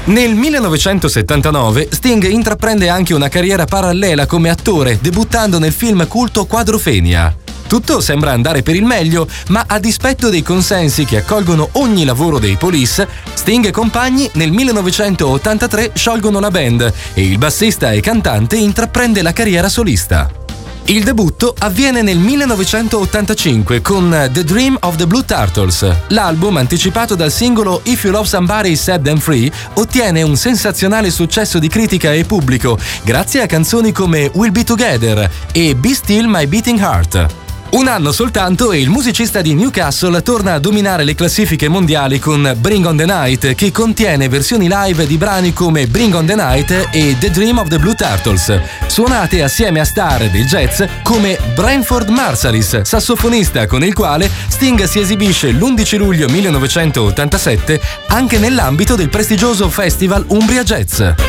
Nel 1979 Sting intraprende anche una carriera parallela come attore, debuttando nel film culto Quadrophenia. Tutto sembra andare per il meglio, ma a dispetto dei consensi che accolgono ogni lavoro dei Police, Sting e compagni nel 1983 sciolgono la band e il bassista e cantante intraprende la carriera solista. Il debutto avviene nel 1985 con The Dream of the Blue Turtles. L'album, anticipato dal singolo If You Love Somebody Set Them Free, ottiene un sensazionale successo di critica e pubblico grazie a canzoni come We'll Be Together e Be Still My Beating Heart. Un anno soltanto e il musicista di Newcastle torna a dominare le classifiche mondiali con Bring on the Night, che contiene versioni live di brani come Bring on the Night e The Dream of the Blue Turtles, suonate assieme a star del jazz come Branford Marsalis, sassofonista con il quale Sting si esibisce l'11 luglio 1987 anche nell'ambito del prestigioso Festival Umbria Jazz.